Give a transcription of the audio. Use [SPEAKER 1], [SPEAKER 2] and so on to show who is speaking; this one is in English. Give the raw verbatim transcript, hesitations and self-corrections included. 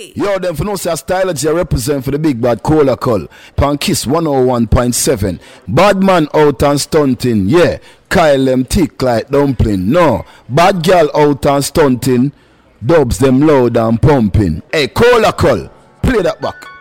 [SPEAKER 1] Hey.
[SPEAKER 2] Yo, them for no say Stylogy represent for the big bad Cola Call. Pan Kiss one oh one point seven. Bad man out and stunting. Yeah. Kyle them thick like dumpling. No. Bad girl out and stunting. Dubs them loud and pumping. Hey, Cola Call. Play that back.